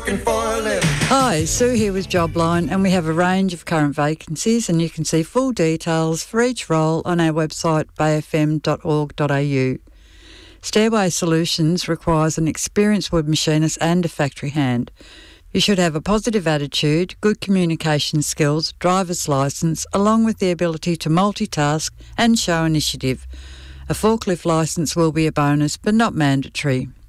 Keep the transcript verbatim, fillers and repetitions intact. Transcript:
working for a living. Hi, Sue here with Jobline, and we have a range of current vacancies, and you can see full details for each role on our website bay f m dot org dot a u. Stairway Solutions requires an experienced wood machinist and a factory hand. You should have a positive attitude, good communication skills, driver's licence, along with the ability to multitask and show initiative. A forklift licence will be a bonus, but not mandatory.